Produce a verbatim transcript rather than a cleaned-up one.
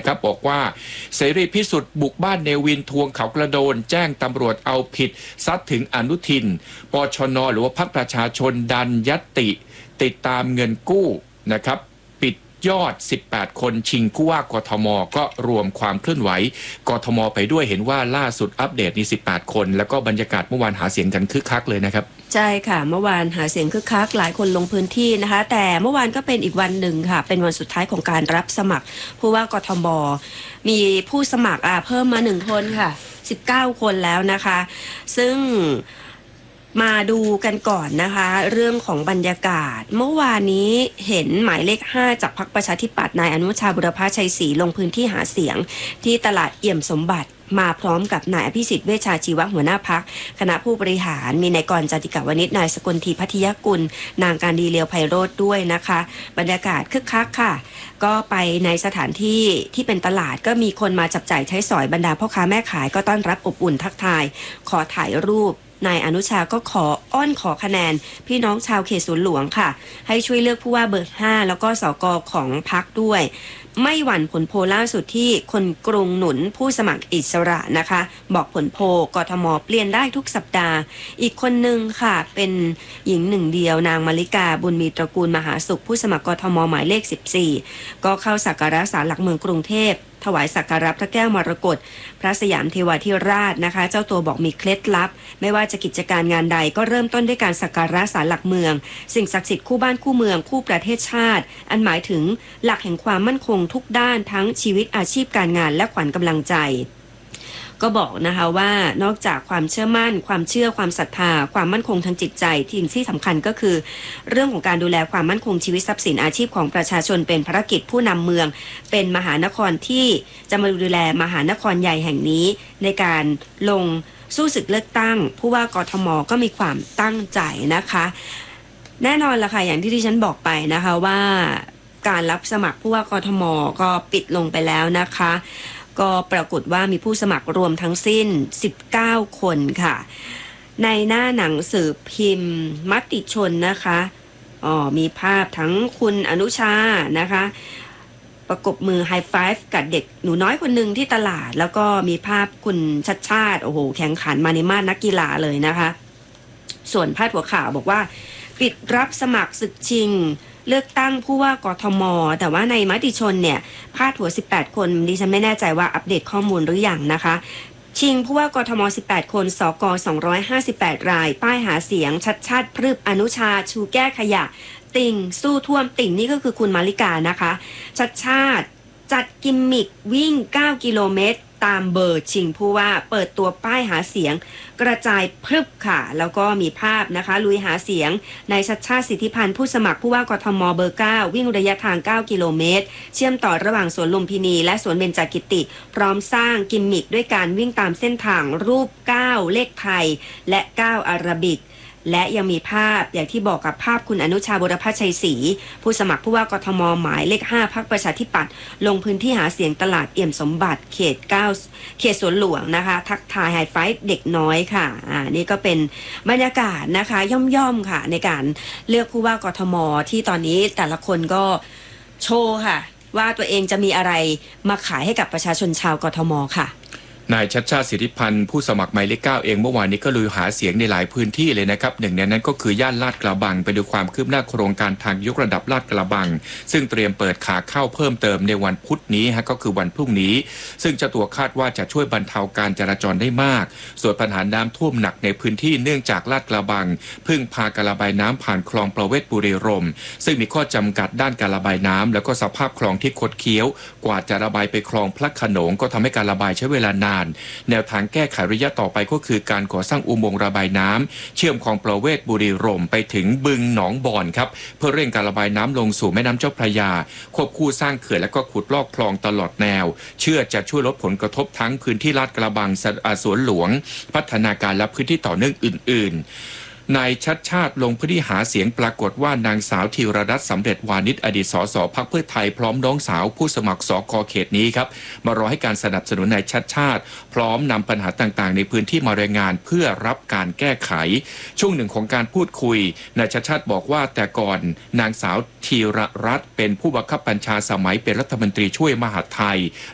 นะครับบอกว่าเสรีพิสุทธิ์บุกบ้านเนวินทวงเขากระโดนแจ้งตำรวจเอาผิดซัดถึงอนุทินปชนหรือว่าพรรคประชาชนดันญัตติติดตามเงินกู้นะครับปิดยอดสิบแปดคนชิงผู้ว่ากทมก็รวมความเคลื่อนไหวกทมไปด้วยเห็นว่าล่าสุดอัปเดตนี่สิบแปดคนแล้วก็บรรยากาศเมื่อวานหาเสียงกันคึกคักเลยนะครับใช่ค่ะเมื่อวานหาเสียงคึกคักหลายคนลงพื้นที่นะคะแต่เมื่อวานก็เป็นอีกวันหนึ่งค่ะเป็นวันสุดท้ายของการรับสมัครผู้ว่ากทมมีผู้สมัครอ่ะเพิ่มมาหนึ่งคนค่ะสิบเก้าคนแล้วนะคะซึ่งมาดูกันก่อนนะคะเรื่องของบรรยากาศเมื่อวานนี้เห็นหมายเลขห้าจากพรรคประชาธิปัตย์นายอนุชาบุรพชัยศรีลงพื้นที่หาเสียงที่ตลาดเอี่ยมสมบัติมาพร้อมกับนายอภิสิทธิ์เวชชาชีวะหัวหน้าพรรคคณะผู้บริหารมีนายกรจติกาวนิชนายสกลทีพัทยกุลนางการดีเลียวไพโรจน์ด้วยนะคะบรรยากาศคึกคักค่ะก็ไปในสถานที่ที่เป็นตลาดก็มีคนมาจับจ่ายใช้สอยบรรดาพ่อค้าแม่ขายก็ต้อนรับอบอุ่นทักทายขอถ่ายรูปนายอนุชาก็ขออ้อนขอคะแนนพี่น้องชาวเขตสวนหลวงค่ะให้ช่วยเลือกผู้ว่าเบอร์ห้าแล้วก็สกของพรรคด้วยไม่หวั่นผลโพลล่าสุดที่คนกรุงหนุนผู้สมัครอิสระนะคะบอกผลโพลกทมเปลี่ยนได้ทุกสัปดาห์อีกคนหนึ่งค่ะเป็นหญิงหนึ่งเดียวนางมาริกาบุญมีตระกูลมหาสุขผู้สมัครกทมหมายเลขสิบสี่ก็เข้าสักการะศาลหลักเมืองกรุงเทพถวายสักการะพระแก้วมรกตพระสยามเทวาธิราชนะคะเจ้าตัวบอกมีเคล็ดลับไม่ว่าจะกิจการงานใดก็เริ่มต้นด้วยการสักการะศาลหลักเมืองสิ่งศักดิ์สิทธิ์คู่บ้านคู่เมืองคู่ประเทศชาติอันหมายถึงหลักแห่งความมั่นคงทุกด้านทั้งชีวิตอาชีพการงานและขวัญกำลังใจก็บอกนะคะว่านอกจากความเชื่อมั่นความเชื่อความศรัทธาความมั่นคงทางจิตใจที่ที่สำคัญก็คือเรื่องของการดูแลความมั่นคงชีวิตทรัพย์สินอาชีพของประชาชนเป็นภารกิจผู้นำเมืองเป็นมหานครที่จะมาดูแลมหานครใหญ่แห่งนี้ในการลงสู้ศึกเลือกตั้งผู้ว่ากทมก็มีความตั้งใจนะคะแน่นอนละค่ะอย่างที่ที่ฉันบอกไปนะคะว่าการรับสมัครผู้ว่ากทมก็ปิดลงไปแล้วนะคะก็ปรากฏว่ามีผู้สมัครรวมทั้งสิ้นสิบเก้าคนค่ะในหน้าหนังสือพิมพ์มติชนนะคะอ๋อมีภาพทั้งคุณอนุชานะคะประกบมือไฮไฟฟ์กับเด็กหนูน้อยคนหนึ่งที่ตลาดแล้วก็มีภาพคุณชัดชาติโอ้โหแข่งขันมาในมาดนักกีฬาเลยนะคะส่วนพาดหัวข่าวบอกว่าปิดรับสมัครศึกชิงเลือกตั้งผู้ว่ากทมแต่ว่าในมติชนเนี่ยพาดหัวสิบแปดคนดิฉันไม่แน่ใจว่าอัปเดตข้อมูลหรือยังนะคะชิงผู้ว่ากทมสิบแปดคนสกสองร้อยห้าสิบแปดรายป้ายหาเสียงชัดชาติพรึบอนุชาชูแก้ขยะติ่งสู้ท่วมติ่งนี่ก็คือคุณมาริกานะคะชัดชาติจัดกิมมิกวิ่งเก้ากิโลเมตรตามเบอร์ชิงผู้ว่าเปิดตัวป้ายหาเสียงกระจายพรึบค่ะแล้วก็มีภาพนะคะลุยหาเสียงในชัดชาติสิทธิพันธ์ผู้สมัครผู้ว่ากทมเบอร์เก้าวิ่งระยะทางเก้ากิโลเมตรเชื่อมต่อระหว่างสวนลุมพินีและสวนเบญจกิติพร้อมสร้างกิมมิกด้วยการวิ่งตามเส้นทางรูปเก้าเลขไทยและเก้าอาราบิกและยังมีภาพอย่างที่บอกกับภาพคุณอนุชาบุรพชัยศรีผู้สมัครผู้ว่ากทมหมายเลขห้าพรรคประชาธิปัตย์ลงพื้นที่หาเสียงตลาดเอี่ยมสมบัติเขตเก้าเขตสวนหลวงนะคะทักทายไฮไฟว์เด็กน้อยค่ะอ่านี่ก็เป็นบรรยากาศนะคะย่อมๆค่ะในการเลือกผู้ว่ากทมที่ตอนนี้แต่ละคนก็โชว์ค่ะว่าตัวเองจะมีอะไรมาขายให้กับประชาชนชาวกทมค่ะนายชัดชาติสิทธิพันธ์ผู้สมัครหมายเลขเก้าเองเมื่อวานนี้ก็ลุยหาเสียงในหลายพื้นที่เลยนะครับหนึ่งในนั้นก็คือย่านลาดกระบังไปดูความคืบหน้าโครงการทางยกระดับลาดกระบังซึ่งเตรียมเปิดขาเข้าเพิ่มเติมในวันพุธนี้ฮะก็คือวันพรุ่งนี้ซึ่งเจ้าตัวคาดว่าจะช่วยบรรเทาการจราจรได้มากส่วนปัญหาน้ำท่วมหนักในพื้นที่เนื่องจากลาดกระบังพึ่งพาการระบายน้ำผ่านคลองประเวศบุรีรมย์ซึ่งมีข้อจำกัดด้านการระบายน้ำแล้วก็สภาพคลองที่คดเคี้ยวกว่าจะระบายไปคลองพระโขนงก็ทำให้การระบายใช้เวลานานแนวทางแก้ไขระยะต่อไปก็คือการก่อสร้างอุโมงค์ระบายน้ำเชื่อมคลองประเวศบุรีรมย์ไปถึงบึงหนองบอนครับเพื่อเร่งการระบายน้ำลงสู่แม่น้ำเจ้าพระยาควบคู่สร้างเขื่อนและก็ขุดลอกคลองตลอดแนวเชื่อจะช่วยลดผลกระทบทั้งพื้นที่ลาดกระบังสวนหลวงพัฒนาการและพื้นที่ต่อเนื่องอื่นๆนายชัดชาติลงพื้นที่หาเสียงปรากฏว่านางสาวธีรรัตน์สำเร็จวานิชอดีตสสพรรคเพื่อไทยพร้อมน้องสาวผู้สมัครสกเขตนี้ครับมารอให้การสนับสนุนนายชัดชาติพร้อมนำปัญหาต่างๆในพื้นที่มารายงานเพื่อรับการแก้ไขช่วงหนึ่งของการพูดคุยนายชัดชาติบอกว่าแต่ก่อนนางสาวธีรรัตน์เป็นผู้บังคับบัญชาสมัยเป็นรัฐมนตรีช่วยมหาดไทย